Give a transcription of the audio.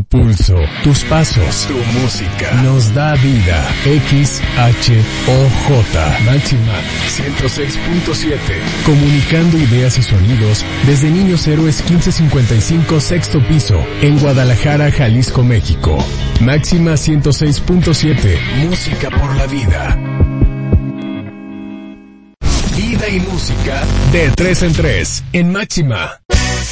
Tu pulso, tus pasos, tu música, nos da vida. XHOJ, Máxima 106.7. Comunicando ideas y sonidos desde Niños Héroes 1555, sexto piso, en Guadalajara, Jalisco, México. Máxima 106.7, música por la vida. Vida y música de 3 en 3 en Máxima.